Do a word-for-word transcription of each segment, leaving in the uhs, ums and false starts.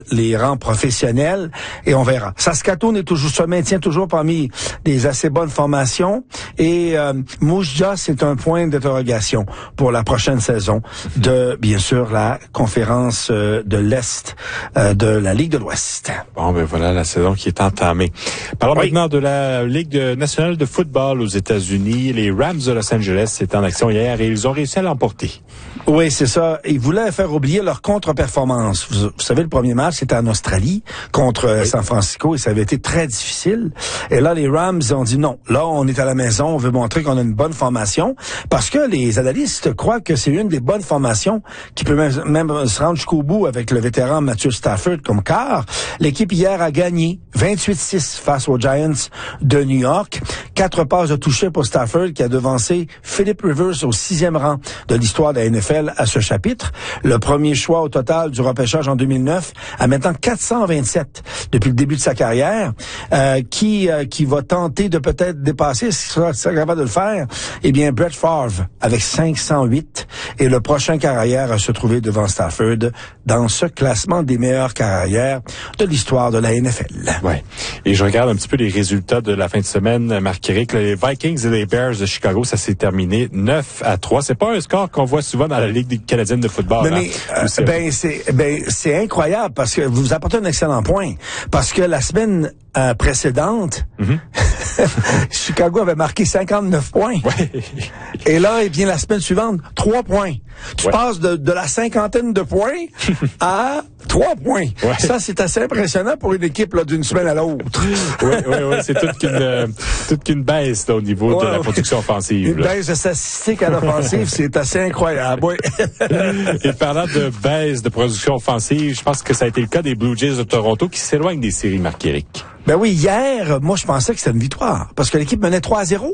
les rangs professionnels et on verra. Saskatoon est toujours, se maintient toujours parmi des assez bonnes formations et euh, Moose Jaw, c'est un point d'interrogation pour la prochaine saison de, bien sûr, la conférence euh, de l'Est euh, de la Ligue de l'Ouest. Bon, ben voilà la saison qui est entamée. Parlons oui. maintenant de la Ligue nationale de football aux États-Unis. Les Rams de Los Angeles étaient en action hier et ils ont réussi à l'emporter. Oui, c'est ça. Ils voulaient faire oublier leur contre-performance. Vous, vous savez, le premier match, c'était en Australie contre oui. San Francisco et ça avait été très difficile. Et là, les Rams ont dit non. Là, on est à la maison, on veut montrer qu'on a une bonne formation parce que les analystes croient que c'est une des bonnes formations qui peut même, même se rendre jusqu'au bout avec le vétéran Matthew Stafford comme quart. L'équipe hier a gagné vingt-huit six face aux Giants de New York. Quatre passes de toucher pour Stafford qui a devancé Philip Rivers au sixième rang de l'histoire de la N F L à ce chapitre. Le premier choix au total du repêchage en deux mille neuf à maintenant quatre cent vingt-sept depuis le début de sa carrière, euh, qui euh, qui va tenter de peut-être dépasser, si sera capable de le faire, eh bien Brett Favre avec cinq cent huit et le prochain carrière à se trouver devant Stafford dans ce classement des meilleures carrières de l'histoire de la N F L. Ouais. Et je regarde un petit peu les résultats de la fin de semaine, Marc-Éric. Les Vikings et les Bears de Chicago, ça s'est terminé neuf à trois. C'est pas un score qu'on voit souvent dans la Ligue canadienne de football. Mais, hein? mais euh, ben c'est ben c'est incroyable parce que vous apportez un excellent point parce que la semaine euh, précédente, mm-hmm. Chicago avait marqué cinquante-neuf points. Ouais. Et là, eh bien la semaine suivante, trois points. Tu ouais. passes de, de la cinquantaine de points à trois points. Ouais. Ça, c'est assez impressionnant pour une équipe là, d'une semaine à l'autre. Oui, oui, oui. C'est toute qu'une, euh, toute qu'une baisse là, au niveau ouais, de la production offensive. Une là. baisse de statistiques à l'offensive, c'est assez incroyable. Oui. Et parlant de baisse de production offensive, je pense que ça a été le cas des Blue Jays de Toronto qui s'éloignent des séries, Marc-Éric. Ben oui, hier, moi, je pensais que c'était une victoire parce que l'équipe menait trois à zéro.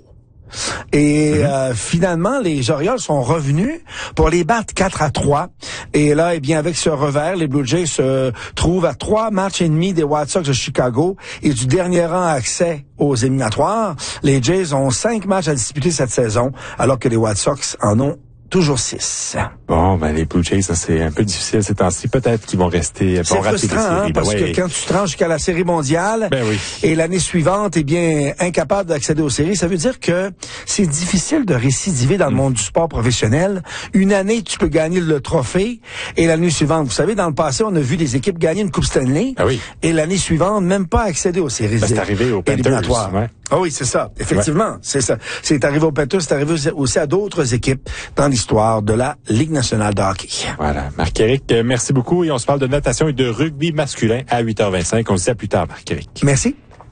Et mm-hmm. euh, finalement, les Orioles sont revenus pour les battre quatre à trois. Et là, eh bien, avec ce revers, les Blue Jays se trouvent à trois matchs et demi des White Sox de Chicago et du dernier rang accès aux éliminatoires. Les Jays ont cinq matchs à disputer cette saison, alors que les White Sox en ont toujours six. Bon, ben les Blue Jays, ça, c'est un peu difficile ces temps-ci. Peut-être qu'ils vont rester... C'est frustrant, hein, parce ouais. que quand tu te rends jusqu'à la série mondiale ben oui. et l'année suivante, eh bien, incapable d'accéder aux séries, ça veut dire que c'est difficile de récidiver dans le monde du sport professionnel. Une année, tu peux gagner le trophée et l'année suivante, vous savez, dans le passé, on a vu des équipes gagner une Coupe Stanley ah oui. et l'année suivante, même pas accéder aux séries ben, c'est arrivé aux Panthers. Ouais. Ah oui, c'est ça, effectivement, ouais. c'est ça. C'est arrivé aux Panthers, c'est arrivé aussi à d'autres équipes dans l'histoire de la Ligue nationale de hockey. Voilà. Marc-Éric, merci beaucoup et on se parle de natation et de rugby masculin à huit heures vingt-cinq. On se dit à plus tard, Marc-Éric. Merci.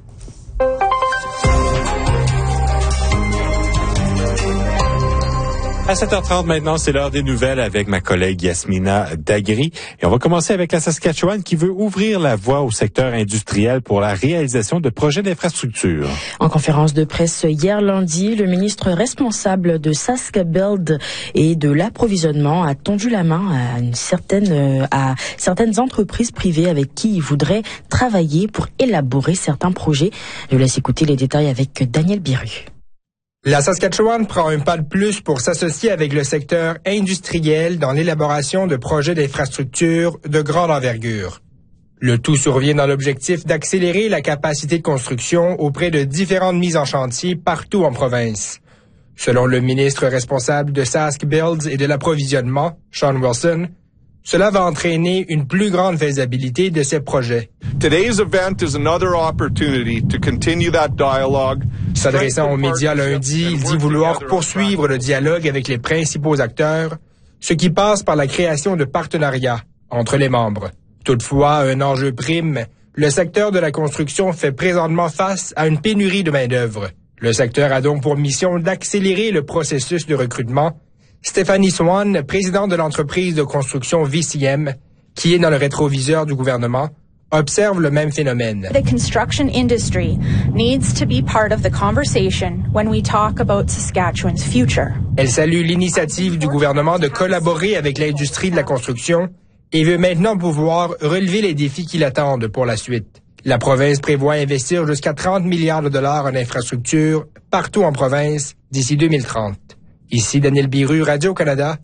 À sept heures trente maintenant, c'est l'heure des nouvelles avec ma collègue Yasmina Dagri. Et on va commencer avec la Saskatchewan qui veut ouvrir la voie au secteur industriel pour la réalisation de projets d'infrastructure. En conférence de presse hier lundi, le ministre responsable de SaskBuild et de l'approvisionnement a tendu la main à une certaine, à certaines entreprises privées avec qui il voudrait travailler pour élaborer certains projets. Je laisse écouter les détails avec Daniel Biru. La Saskatchewan prend un pas de plus pour s'associer avec le secteur industriel dans l'élaboration de projets d'infrastructures de grande envergure. Le tout survient dans l'objectif d'accélérer la capacité de construction auprès de différentes mises en chantier partout en province. Selon le ministre responsable de SaskBuild et de l'approvisionnement, Sean Wilson, cela va entraîner une plus grande faisabilité de ces projets. Today's event is another opportunity to continue that dialogue. S'adressant aux médias lundi, il dit vouloir poursuivre le dialogue avec les principaux acteurs, ce qui passe par la création de partenariats entre les membres. Toutefois, un enjeu prime, le secteur de la construction fait présentement face à une pénurie de main-d'œuvre. Le secteur a donc pour mission d'accélérer le processus de recrutement. Stéphanie Swan, présidente de l'entreprise de construction V C M, qui est dans le rétroviseur du gouvernement, observe le même phénomène. The construction industry needs to be part of the conversation when we talk about Saskatchewan's future. Elle salue l'initiative du gouvernement de collaborer avec l'industrie de la construction et veut maintenant pouvoir relever les défis qui l'attendent pour la suite. La province prévoit investir jusqu'à trente milliards de dollars en infrastructures partout en province d'ici deux mille trente. Ici Daniel Biru, Radio-Canada,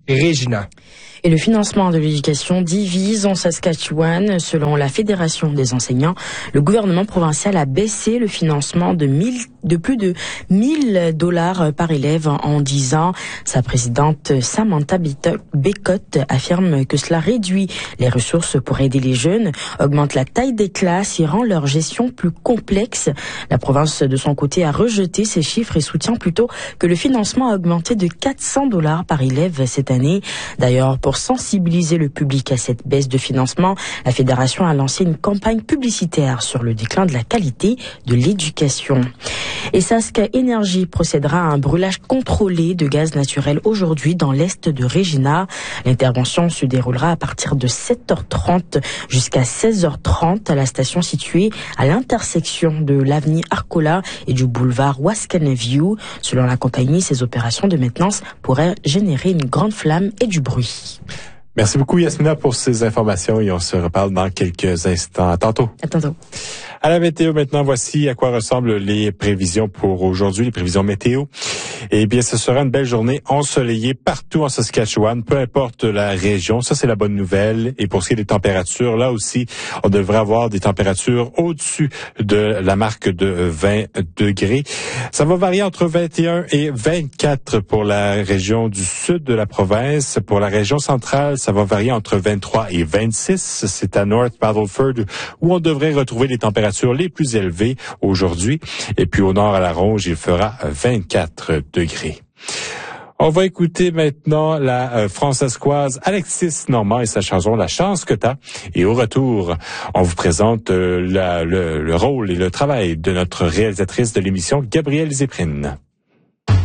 Régina. Et le financement de l'éducation divise en Saskatchewan. Selon la Fédération des enseignants, le gouvernement provincial a baissé le financement de, mille, de plus de mille dollars par élève en dix ans. Sa présidente Samantha Bécotte affirme que cela réduit les ressources pour aider les jeunes, augmente la taille des classes et rend leur gestion plus complexe. La province, de son côté, a rejeté ces chiffres et soutient plutôt que le financement a augmenté de quatre cents dollars par élève cette année. D'ailleurs, pour sensibiliser le public à cette baisse de financement, la Fédération a lancé une campagne publicitaire sur le déclin de la qualité de l'éducation. Et Sask Énergie procédera à un brûlage contrôlé de gaz naturel aujourd'hui dans l'est de Regina. L'intervention se déroulera à partir de sept heures trente jusqu'à seize heures trente à la station située à l'intersection de l'avenue Arcola et du boulevard Wascana-View. Selon la compagnie, ces opérations de maintenance pourraient générer une grande flamme et du bruit. Merci beaucoup, Yasmina, pour ces informations et on se reparle dans quelques instants. À tantôt. À tantôt. À la météo maintenant, voici à quoi ressemblent les prévisions pour aujourd'hui, les prévisions météo. Eh bien, ce sera une belle journée ensoleillée partout en Saskatchewan, peu importe la région. Ça, c'est la bonne nouvelle. Et pour ce qui est des températures, là aussi, on devrait avoir des températures au-dessus de la marque de vingt degrés. Ça va varier entre vingt et un et vingt-quatre pour la région du sud de la province. Pour la région centrale, ça va varier entre vingt-trois et vingt-six. C'est à North Battleford où on devrait retrouver les températures les plus élevées aujourd'hui. Et puis au nord à la Ronge, il fera vingt-quatre degrés. On va écouter maintenant la euh, françaiscoise Alexis Normand et sa chanson La chance que t'as. Et au retour, on vous présente euh, la, le, le rôle et le travail de notre réalisatrice de l'émission, Gabrielle Zéprine.